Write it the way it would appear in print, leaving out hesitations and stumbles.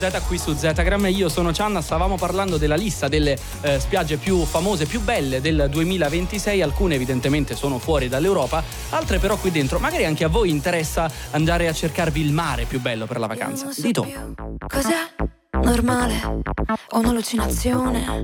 Qui su Zetagram, io sono Cianna, stavamo parlando della lista delle spiagge più famose, più belle del 2026, alcune evidentemente sono fuori dall'Europa, altre però qui dentro. Magari anche a voi interessa andare a cercarvi il mare più bello per la vacanza. Dito. Cos'è? Normale? O un'allucinazione?